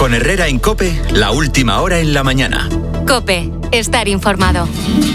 Con Herrera en COPE, la última hora en la mañana. COPE, estar informado.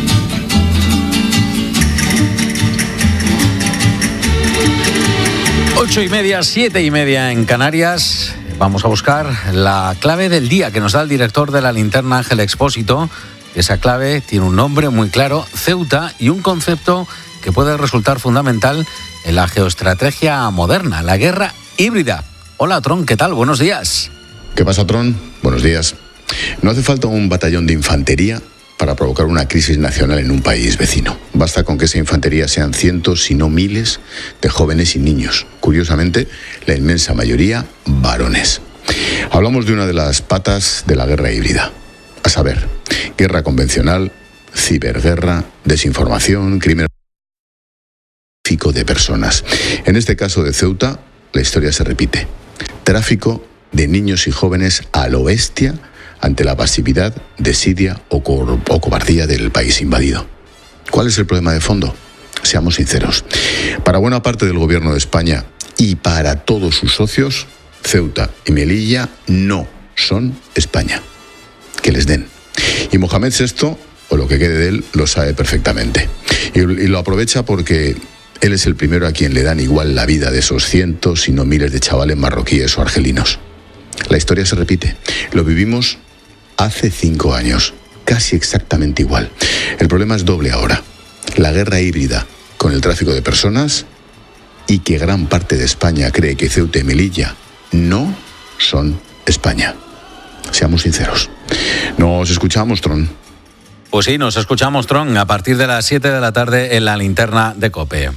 8:30, 7:30 en Canarias. Vamos a buscar la clave del día que nos da el director de La Linterna, Ángel Expósito. Esa clave tiene un nombre muy claro, Ceuta, y un concepto que puede resultar fundamental en la geoestrategia moderna, la guerra híbrida. Hola, Tron, ¿qué tal? Buenos días. ¿Qué pasa, Tron? Buenos días. No hace falta un batallón de infantería para provocar una crisis nacional en un país vecino. Basta con que esa infantería sean cientos, si no miles, de jóvenes y niños. Curiosamente, la inmensa mayoría varones. Hablamos de una de las patas de la guerra híbrida. A saber, guerra convencional, ciberguerra, desinformación, crimen, tráfico de personas. En este caso de Ceuta, la historia se repite. Tráfico de niños y jóvenes a lo bestia ante la pasividad, desidia o cobardía del país invadido. ¿Cuál es el problema de fondo? Seamos sinceros. Para buena parte del gobierno de España y para todos sus socios, Ceuta y Melilla no son España. Que les den. Y Mohamed VI, o lo que quede de él, lo sabe perfectamente. Y lo aprovecha porque él es el primero a quien le dan igual la vida de esos cientos, si no miles de chavales marroquíes o argelinos. La historia se repite. Lo vivimos hace 5 años, casi exactamente igual. El problema es doble ahora. La guerra híbrida con el tráfico de personas y que gran parte de España cree que Ceuta y Melilla no son España. Seamos sinceros. Nos escuchamos, Tron. Pues sí, nos escuchamos, Tron, a partir de las 7 de la tarde en La Linterna de COPE.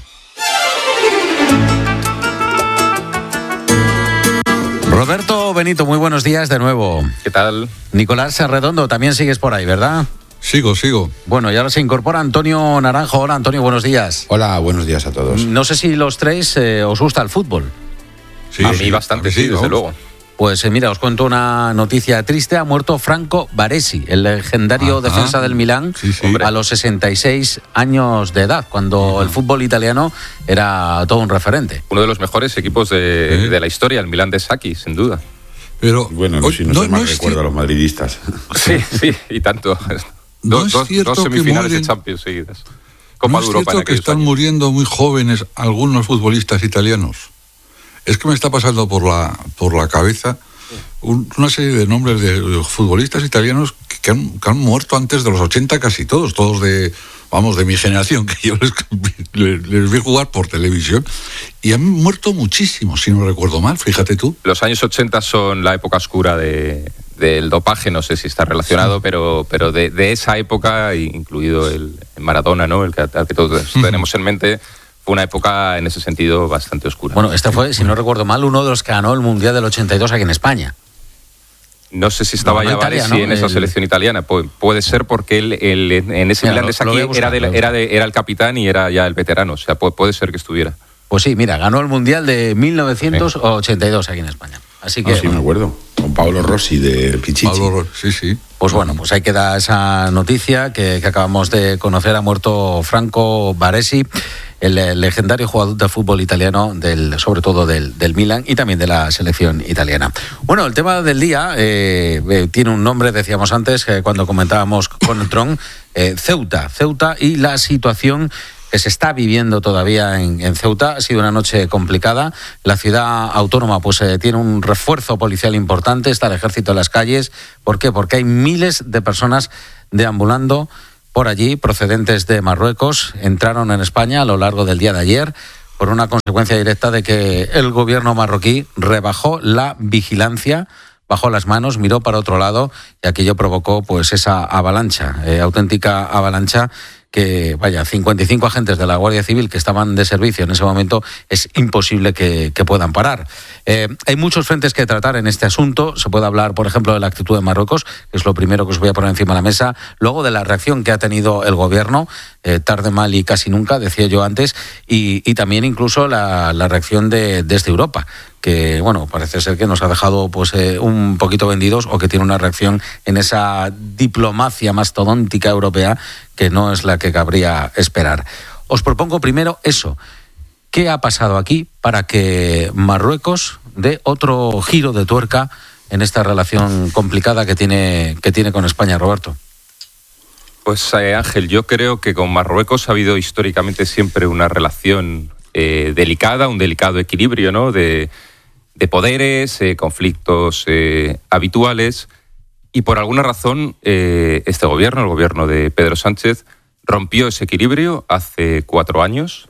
Roberto Benito, muy buenos días de nuevo. ¿Qué tal? Nicolás Arredondo, también sigues por ahí, ¿verdad? Sigo. Bueno, y ahora se incorpora Antonio Naranjo. Hola, Antonio, buenos días. Hola, buenos días a todos. No sé si los tres os gusta el fútbol. Sí, a mí bastante, sí, desde luego. Pues mira, os cuento una noticia triste. Ha muerto Franco Baresi, el legendario defensa del Milán, a los 66 años de edad, cuando el fútbol italiano era todo un referente. Uno de los mejores equipos de la historia, el Milán de Sacchi, sin duda. Pero bueno, si no más recuerdo a los madridistas. Sí, y tanto. Dos semifinales de Champions seguidas. ¿No es cierto que están muriendo muy jóvenes algunos futbolistas italianos? Es que me está pasando por la cabeza una serie de nombres de futbolistas italianos que han muerto antes de los 80 casi todos de mi generación, que yo les vi jugar por televisión, y han muerto muchísimos, si no recuerdo mal, fíjate tú. Los años 80 son la época oscura del dopaje, no sé si está relacionado, pero de esa época, incluido el Maradona, ¿no? El que todos tenemos en mente. Fue una época, en ese sentido, bastante oscura. Bueno, este fue, si no recuerdo mal, uno de los que ganó el Mundial del 82 aquí en España. No sé si estaba ya Baresi en esa selección italiana. Puede ser porque él en ese Milán de Sacchi era el capitán y era ya el veterano. O sea, puede ser que estuviera. Pues sí, mira, ganó el Mundial de 1982 aquí en España. Así que, sí, me acuerdo. Con Paolo Rossi de Pichichi. Sí. Pues bueno, pues ahí queda esa noticia que acabamos de conocer. Ha muerto Franco Baresi, el legendario jugador de fútbol italiano, sobre todo del Milan y también de la selección italiana. Bueno, el tema del día tiene un nombre, decíamos antes, cuando comentábamos con el Tron, Ceuta y la situación que se está viviendo todavía en Ceuta. Ha sido una noche complicada. La ciudad autónoma pues tiene un refuerzo policial importante, está el ejército en las calles. ¿Por qué? Porque hay miles de personas deambulando por allí, procedentes de Marruecos. Entraron en España a lo largo del día de ayer por una consecuencia directa de que el gobierno marroquí rebajó la vigilancia, bajó las manos, miró para otro lado y aquello provocó pues esa avalancha, auténtica avalancha, que 55 agentes de la Guardia Civil que estaban de servicio en ese momento es imposible que puedan parar. Hay muchos frentes que tratar en este asunto. Se puede hablar, por ejemplo, de la actitud de Marruecos, que es lo primero que os voy a poner encima de la mesa. Luego de la reacción que ha tenido el gobierno, tarde, mal y casi nunca, decía yo antes, y también incluso la reacción desde Europa, que bueno, parece ser que nos ha dejado pues un poquito vendidos, o que tiene una reacción en esa diplomacia mastodóntica europea que no es la que cabría esperar. Os propongo primero eso. ¿Qué ha pasado aquí para que Marruecos dé otro giro de tuerca en esta relación complicada que tiene con España, Roberto? Pues Ángel, yo creo que con Marruecos ha habido históricamente siempre una relación delicada, un delicado equilibrio, ¿no?, de poderes, conflictos habituales, y por alguna razón este gobierno, el gobierno de Pedro Sánchez, rompió ese equilibrio hace 4 años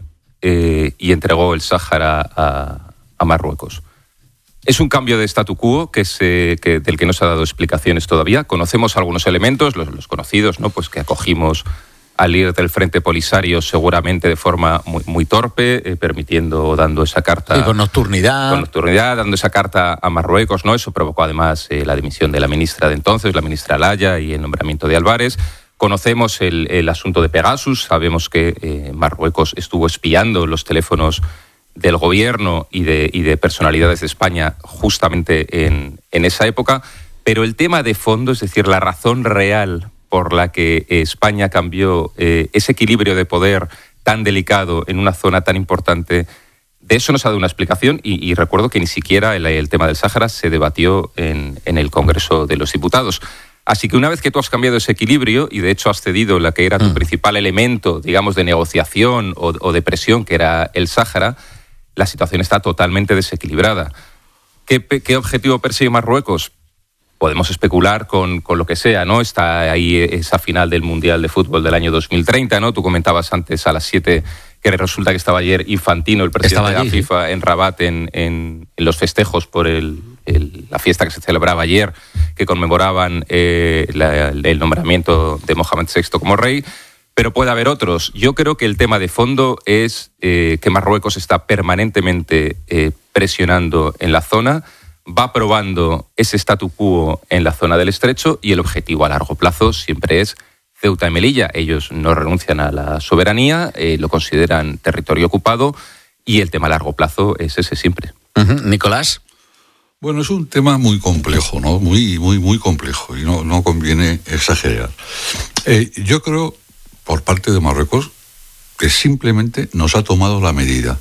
y entregó el Sáhara a Marruecos. Es un cambio de statu quo del que no se ha dado explicaciones todavía. Conocemos algunos elementos, los conocidos, ¿no?, pues que acogimos al líder del Frente Polisario seguramente de forma muy, muy torpe, dando esa carta... Y con nocturnidad. Con nocturnidad, dando esa carta a Marruecos, ¿no? Eso provocó además la dimisión de la ministra de entonces, la ministra Alaya, y el nombramiento de Álvarez. Conocemos el asunto de Pegasus, sabemos que Marruecos estuvo espiando los teléfonos del gobierno y de personalidades de España justamente en esa época, pero el tema de fondo, es decir, la razón real por la que España cambió ese equilibrio de poder tan delicado en una zona tan importante, de eso no se ha dado una explicación, y recuerdo que ni siquiera el tema del Sáhara se debatió en el Congreso de los Diputados. Así que una vez que tú has cambiado ese equilibrio, y de hecho has cedido la que era tu principal elemento, digamos, de negociación o de presión, que era el Sáhara, la situación está totalmente desequilibrada. ¿Qué objetivo persigue Marruecos? Podemos especular con lo que sea, ¿no? Está ahí esa final del Mundial de Fútbol del año 2030, ¿no? Tú comentabas antes a las 7 que resulta que estaba ayer Infantino, el presidente de la FIFA, en Rabat, en los festejos por la fiesta que se celebraba ayer, que conmemoraban el nombramiento de Mohamed VI como rey. Pero puede haber otros. Yo creo que el tema de fondo es que Marruecos está permanentemente presionando en la zona, va probando ese statu quo en la zona del Estrecho, y el objetivo a largo plazo siempre es Ceuta y Melilla. Ellos no renuncian a la soberanía, lo consideran territorio ocupado, y el tema a largo plazo es ese siempre. Nicolás. Bueno, es un tema muy complejo, ¿no? Muy, muy, muy complejo, y no conviene exagerar. Yo creo, por parte de Marruecos, que simplemente nos ha tomado la medida,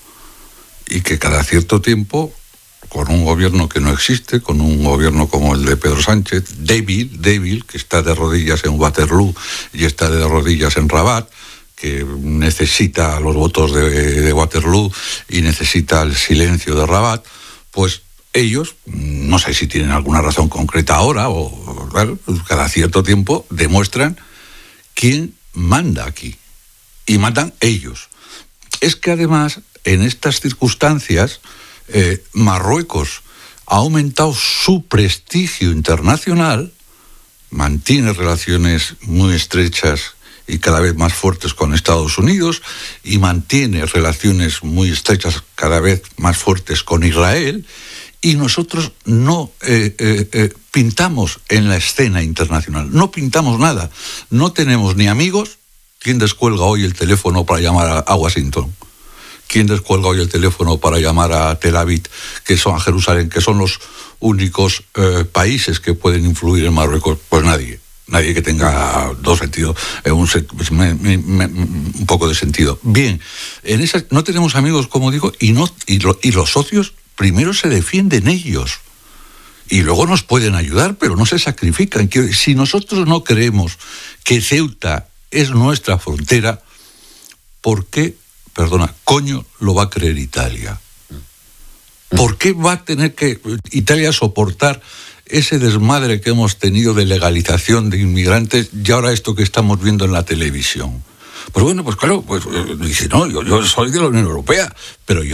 y que cada cierto tiempo, con un gobierno que no existe, con un gobierno como el de Pedro Sánchez, débil, que está de rodillas en Waterloo y está de rodillas en Rabat, que necesita los votos de Waterloo y necesita el silencio de Rabat, pues ellos, no sé si tienen alguna razón concreta ahora, o cada cierto tiempo demuestran quién manda aquí, y mandan ellos. Es que además, en estas circunstancias, Marruecos ha aumentado su prestigio internacional, mantiene relaciones muy estrechas y cada vez más fuertes con Estados Unidos, y mantiene relaciones muy estrechas cada vez más fuertes con Israel, y nosotros no pintamos en la escena internacional, no pintamos nada, no tenemos ni amigos. ¿Quién descuelga hoy el teléfono para llamar a Washington? ¿Quién descuelga hoy el teléfono para llamar a Tel Aviv, a Jerusalén, que son los únicos países que pueden influir en Marruecos? Pues nadie que tenga dos sentidos, un poco de sentido. Bien, en esas no tenemos amigos, como digo, y los socios primero se defienden ellos, y luego nos pueden ayudar, pero no se sacrifican. Si nosotros no creemos que Ceuta es nuestra frontera, ¿por qué, coño, lo va a creer Italia? ¿Por qué va a tener que Italia soportar ese desmadre que hemos tenido de legalización de inmigrantes y ahora esto que estamos viendo en la televisión? Pues bueno, pues claro, dice, no, yo soy de la Unión Europea, pero yo